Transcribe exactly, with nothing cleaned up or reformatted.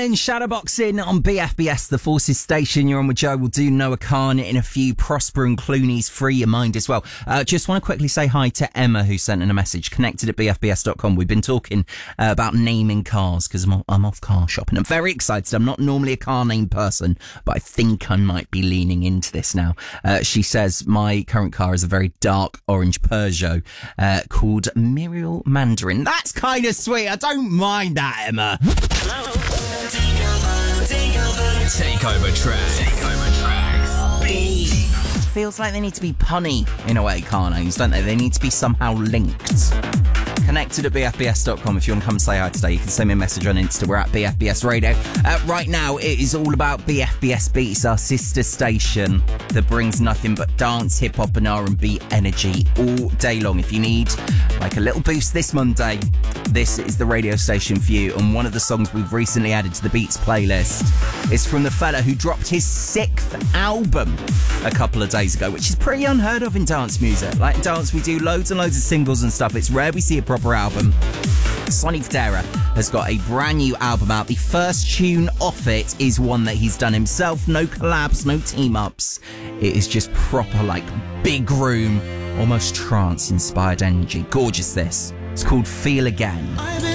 In Shadowboxing on B F B S, the Forces Station. You're on with Joe. We'll do Noah Khan in a few. Prosper and Clooney's Free Your Mind as well. Uh, just want to quickly say hi to Emma, who sent in a message, connected at b f b s dot com. We've been talking uh, about naming cars because I'm, I'm off car shopping. I'm very excited. I'm not normally a car name person, but I think I might be leaning into this now. Uh, she says my current car is a very dark orange Peugeot uh, called Muriel Mandarin. That's kind of sweet. I don't mind that, Emma. Takeover tracks. Takeover tracks. B. Feels like they need to be punny in a way, car names, don't they? They need to be somehow linked. Connected at b f b s dot com. If you want to come and say hi today, you can send me a message on Insta. We're at B F B S Radio. Uh, right now, it is all about B F B S Beats, our sister station that brings nothing but dance, hip-hop and R and B energy all day long. If you need like a little boost this Monday, this is the radio station for you. And one of the songs we've recently added to the Beats playlist is from the fella who dropped his sixth album a couple of days ago, which is pretty unheard of in dance music. Like in dance, we do loads and loads of singles and stuff. It's rare we see a proper album. Sonny Fodera has got a brand new album out. The first tune off it is one that he's done himself. No collabs, no team-ups. It is just proper, like, big room, almost trance-inspired energy. Gorgeous, this. It's called Feel Again.